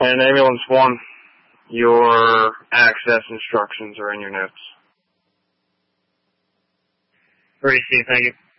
And Ambulance 1, your access instructions are in your notes. Ready, Steve, thank you.